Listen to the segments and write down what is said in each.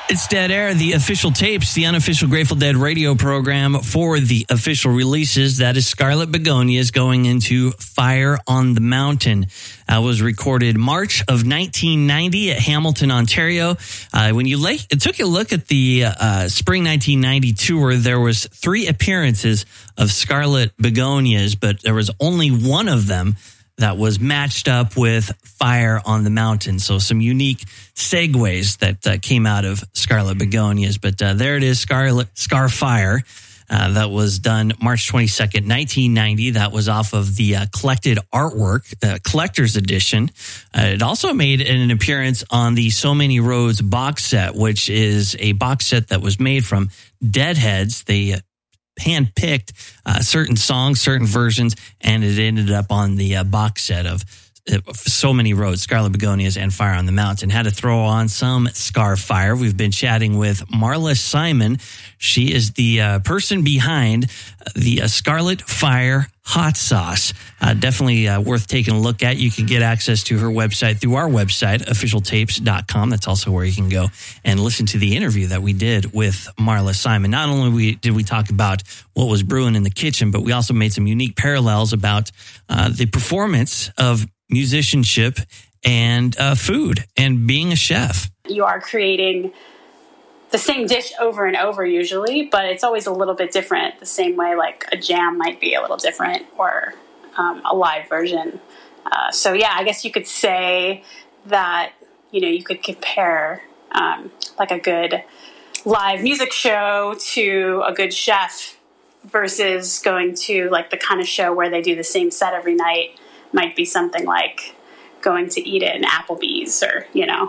It's Dead Air, the official tapes, the unofficial Grateful Dead radio program for the official releases. That is Scarlet Begonias going into Fire on the Mountain. Was recorded March of 1990 at Hamilton, Ontario. When you took a look at the spring 1990 tour, there was 3 appearances of Scarlet Begonias, but there was only one of them that was matched up with Fire on the Mountain. So some unique segues that came out of Scarlet Begonias. But there it is, Scarfire. That was done March 22nd, 1990. That was off of the collected artwork, collector's edition. It also made an appearance on the So Many Roads box set, which is a box set that was made from Deadheads. They handpicked certain songs, certain versions, and it ended up on the box set of So Many Roads, Scarlet Begonias, and Fire on the Mountain. Had to throw on some Scarfire. We've been chatting with Marla Simon. She is the person behind the Scarlet Fire hot sauce. Definitely worth taking a look at. You can get access to her website through our website, officialtapes.com. That's also where you can go and listen to the interview that we did with Marla Simon. Not only did we talk about what was brewing in the kitchen, but we also made some unique parallels about the performance of musicianship and food and being a chef. You are creating the same dish over and over usually, but it's always a little bit different, the same way like a jam might be a little different or a live version. So yeah, I guess you could say that, you could compare like a good live music show to a good chef versus going to like the kind of show where they do the same set every night. Might be something like going to eat at an Applebee's or,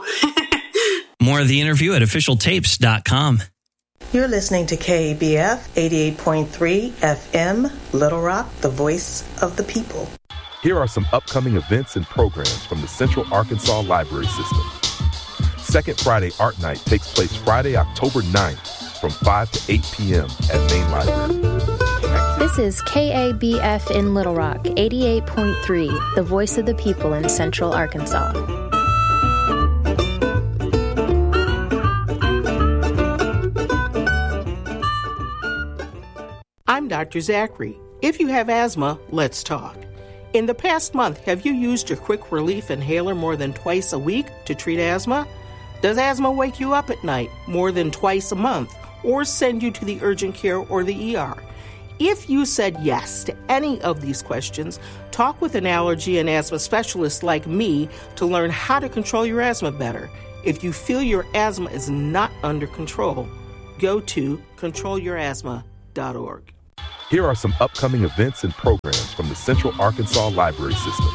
More of the interview at officialtapes.com. You're listening to KBF 88.3 FM, Little Rock, the voice of the people. Here are some upcoming events and programs from the Central Arkansas Library System. Second Friday Art Night takes place Friday, October 9th from 5 to 8 p.m. at Main Library. This is KABF in Little Rock, 88.3, the voice of the people in Central Arkansas. I'm Dr. Zachary. If you have asthma, let's talk. In the past month, have you used your quick relief inhaler more than twice a week to treat asthma? Does asthma wake you up at night more than twice a month or send you to the urgent care or the ER? If you said yes to any of these questions, talk with an allergy and asthma specialist like me to learn how to control your asthma better. If you feel your asthma is not under control, go to controlyourasthma.org. Here are some upcoming events and programs from the Central Arkansas Library System.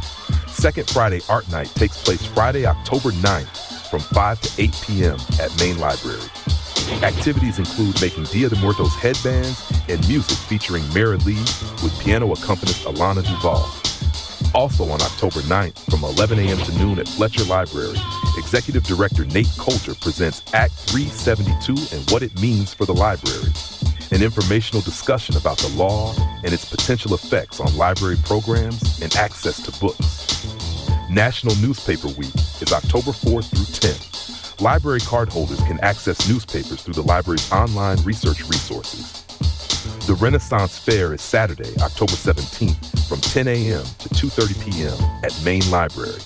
Second Friday Art Night takes place Friday, October 9th from 5 to 8 p.m. at Main Library. Activities include making Dia de Muertos headbands and music featuring Mara Lee with piano accompanist Alana Duvall. Also on October 9th from 11 a.m. to noon at Fletcher Library, Executive Director Nate Coulter presents Act 372 and what it means for the library. An informational discussion about the law and its potential effects on library programs and access to books. National Newspaper Week is October 4th through 10th. Library cardholders can access newspapers through the library's online research resources. The Renaissance Fair is Saturday, October 17th from 10 a.m. to 2:30 p.m. at Main Library.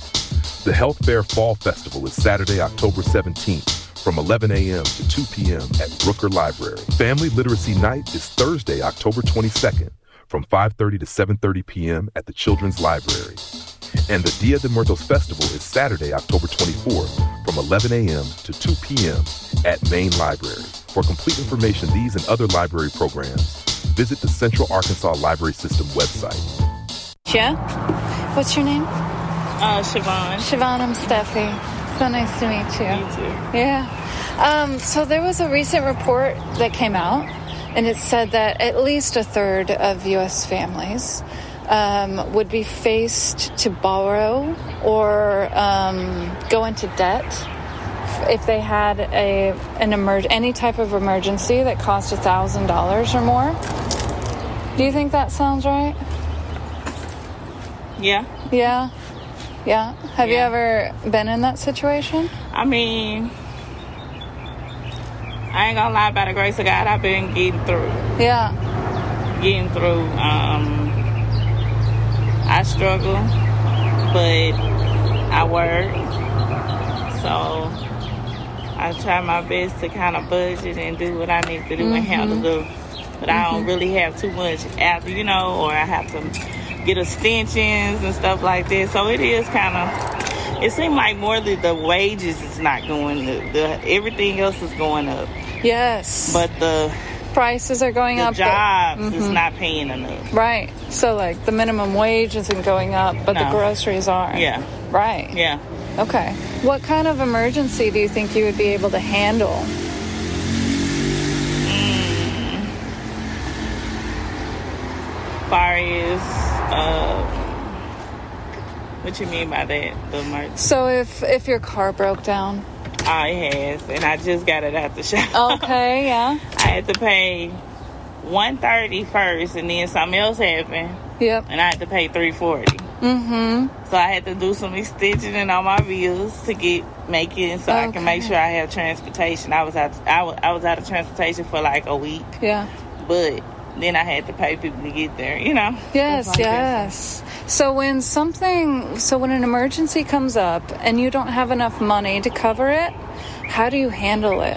The Health Fair Fall Festival is Saturday, October 17th from 11 a.m. to 2 p.m. at Brooker Library. Family Literacy Night is Thursday, October 22nd from 5:30 to 7:30 p.m. at the Children's Library. And the Dia de Muertos Festival is Saturday, October 24th from 11 a.m. to 2 p.m. at Main Library. For complete information, these and other library programs, visit the Central Arkansas Library System website. Yeah? What's your name? Siobhan. Siobhan, I'm Steffi. So nice to meet you. You too. Yeah. So there was a recent report that came out, and it said that at least a third of U.S. families would be faced to borrow or go into debt if they had any type of emergency that cost $1,000 or more. Do you think that sounds right? Yeah. Yeah? Yeah? Have you ever been in that situation? I mean, I ain't gonna lie, by the grace of God, I've been getting through. Yeah. Getting through. I struggle, but I work. So I try my best to kind of budget and do what I need to do and handle it. But I don't really have too much after, you know, or I have to get extensions and stuff like that. So it is kind of, it seems like more that the wages is not going up. Everything else is going up. Yes. But the prices are going up. The jobs is not paying enough. Right. So, like, the minimum wage isn't going up, but the groceries are. Yeah. Right. Yeah. Okay. What kind of emergency do you think you would be able to handle? Far as, what you mean by that? The emergency? So if your car broke down. Oh, it has, and I just got it out the shop. Okay, yeah. I had to pay $130 first, and then something else happened. Yep. And I had to pay $340. So I had to do some extension on my bills to make it, so I can make sure I have transportation. I was out of transportation for like a week. Yeah. But then I had to pay people to get there, you know. Yes, like yes. So when an emergency comes up and you don't have enough money to cover it, how do you handle it?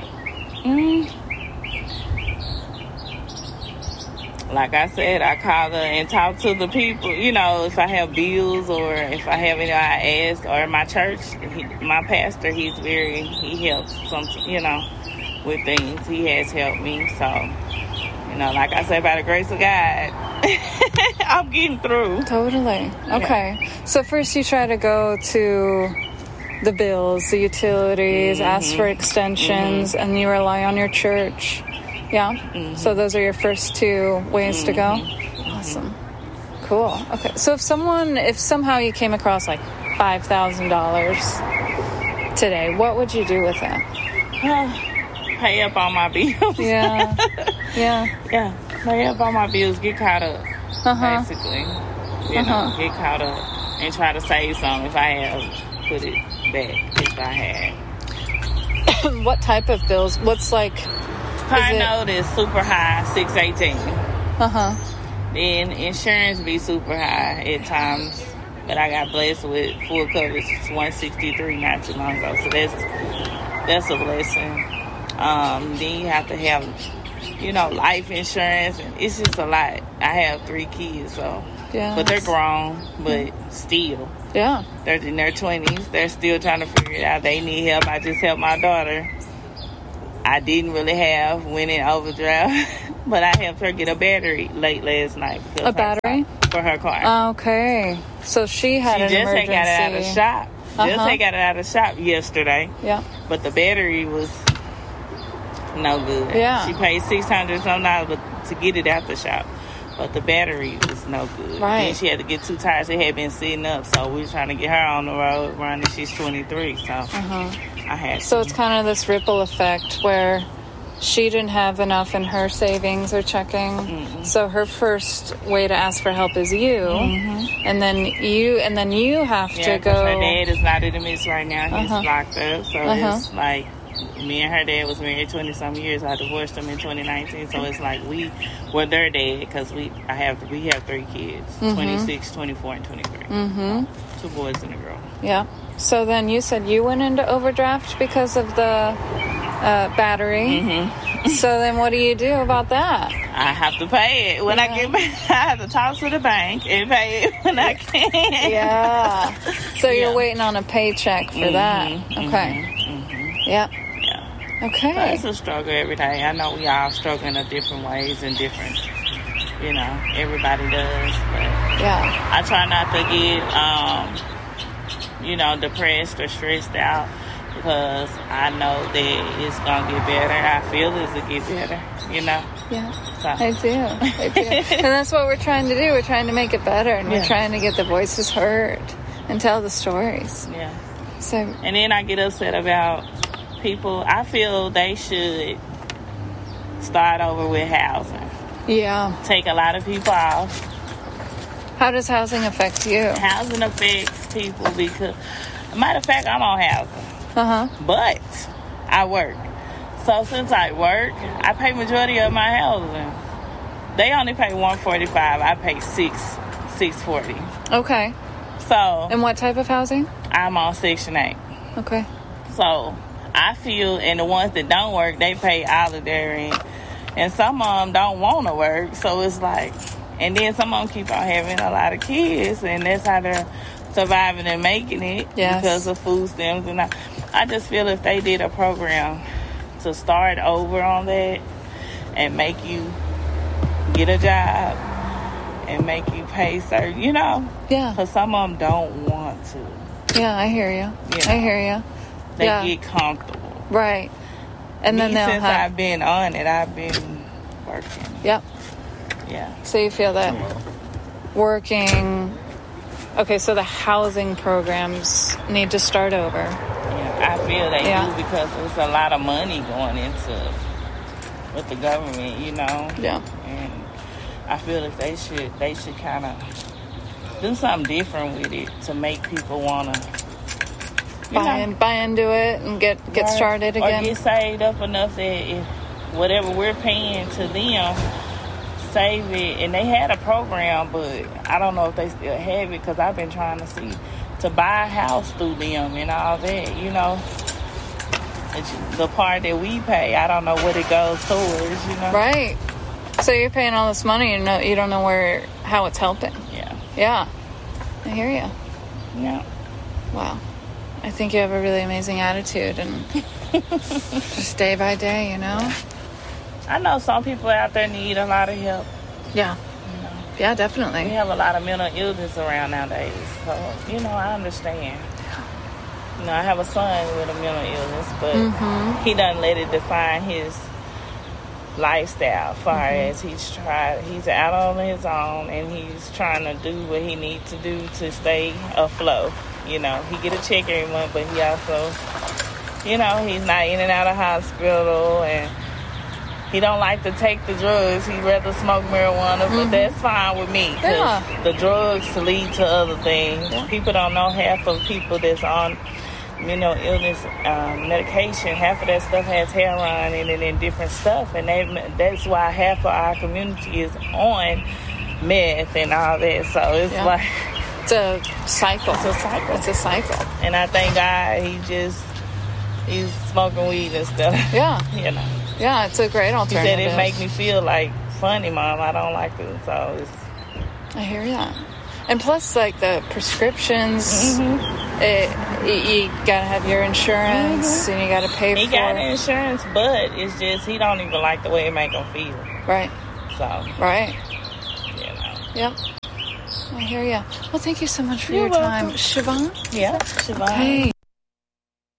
Like I said, I call and talk to the people, you know, if I have bills or if I have any, I ask. Or my church, my pastor, he helps you know, with things. He has helped me, so, you know, like I said, by the grace of God, I'm getting through. Totally. Okay. Yeah. So first you try to go to the bills, the utilities, ask for extensions, and you rely on your church. Yeah? So those are your first two ways to go? Awesome. Cool. Okay. So if somehow you came across like $5,000 today, what would you do with it? Pay up on my bills. Yeah. Yeah. Yeah. Pay up on my bills, get caught up, basically. You know, get caught up and try to save some if I have, put it back if I had. What type of bills? What's like... Car note is super high, $618. Then insurance be super high at times, but I got blessed with full coverage. It's $163 not too long ago, so that's a blessing. Then you have to have, you know, life insurance, and it's just a lot. I have 3 kids, so but they're grown, but still, they're in their 20s. They're still trying to figure it out. They need help. I just helped my daughter. I didn't really went in overdraft, but I helped her get a battery late last night. A battery? For her car. Okay. So she had an emergency. She just got it out of the shop. Just got it out of the shop yesterday. Yeah. But the battery was no good. Yeah. She paid $600 to get it out the shop. But the battery was no good. Right. Then she had to get 2 tires. It had been sitting up, so we were trying to get her on the road running. She's 23, so I had to. So it's kind of this ripple effect where she didn't have enough in her savings or checking. So her first way to ask for help is you, and then you have to go. Her dad is not in the midst right now. He's locked up, so it's like me and her dad was married 20-some years. I divorced him in 2019, so it's like we were their dad because we have 3 kids, 26, 24, and 23. 2 boys and a girl. Yeah. So then you said you went into overdraft because of the battery. So then what do you do about that? I have to pay it when I get back. I have to talk to the bank and pay it when I can. Yeah. So you're waiting on a paycheck for that. Okay. Yep. Okay. So it's a struggle every day. I know we all struggle in different ways and different, you know, everybody does. But I try not to get, you know, depressed or stressed out because I know that it's going to get better. I feel it's going to get better, you know. Yeah, so. I do. And that's what we're trying to do. We're trying to make it better, and we're trying to get the voices heard and tell the stories. Yeah. So. And then I get upset about people. I feel they should start over with housing. Yeah. Take a lot of people off. How does housing affect you? Housing affects people because, matter of fact, I'm on housing. But I work. So since I work, I pay majority of my housing. They only pay $145. I pay $640. Okay. So. And what type of housing? I'm on Section 8. Okay. So I feel, and the ones that don't work, they pay all of their rent. And some of them don't want to work, so it's like, and then some of them keep on having a lot of kids, and that's how they're surviving and making it because of food stamps. And I just feel if they did a program to start over on that and make you get a job and make you pay certain, you know? Yeah. Because some of them don't want to. Yeah, I hear you. You know? I hear you. They get comfortable. Right. And then since I've been on it, I've been working. Yep. Yeah. So you feel that working... Okay, so the housing programs need to start over. Yeah, I feel they do because there's a lot of money going into with the government, you know. Yeah. And I feel like they should kind of do something different with it to make people want to buy into it and get started again. Or get saved up enough that if whatever we're paying to them, save it. And they had a program, but I don't know if they still have it because I've been trying to see to buy a house through them and all that, you know. The part that we pay, I don't know what it goes towards, you know. Right. So you're paying all this money and you don't know how it's helping. Yeah. Yeah. I hear you. Yeah. Wow. I think you have a really amazing attitude and just day by day, you know? I know some people out there need a lot of help. Yeah. You know? Yeah, definitely. We have a lot of mental illness around nowadays. So, you know, I understand. You know, I have a son with a mental illness, but he doesn't let it define his lifestyle as far as he's out on his own and he's trying to do what he needs to do to stay afloat. You know, he get a check every month, but he also, you know, he's not in and out of hospital and he don't like to take the drugs. He'd rather smoke marijuana, but that's fine with me because the drugs lead to other things. Yeah. People don't know half of people that's on mental illness medication, half of that stuff has heroin in it and different stuff, and that's why half of our community is on meth and all that. So it's like it's a cycle. It's a cycle. And I thank God he's smoking weed and stuff. Yeah. You know. Yeah, it's a great alternative. He said it make me feel like funny, Mom. I don't like it, so it's. I hear you. And plus, like, the prescriptions, you gotta have your insurance, and you gotta pay for it. He got insurance, but it's just, he don't even like the way it make him feel. Right. So. Right. You know. Yep. I hear you. Well, thank you so much for your time. Siobhan? Yeah, Siobhan. Hey.